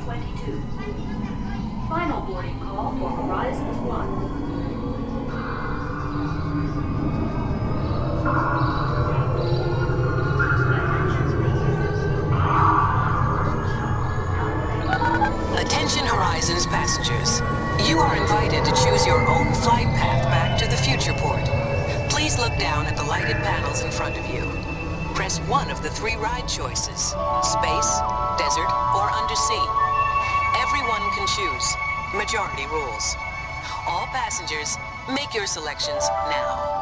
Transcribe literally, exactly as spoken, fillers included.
twenty-two. Final boarding call for Horizons one. Attention Horizons passengers. You are invited to choose your own flight path back to the future port. Please look down at the lighted panels in front of you. Press one of the three ride choices: space, desert, or undersea. Everyone can choose. Majority rules. All passengers, make your selections now.